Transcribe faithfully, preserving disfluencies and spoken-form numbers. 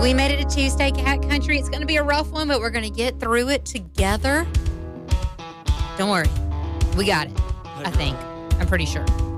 We made it to Tuesday, Cat Country. It's going to be a rough one, but we're going to get through it together. Don't worry. We got it, I think. I'm pretty sure.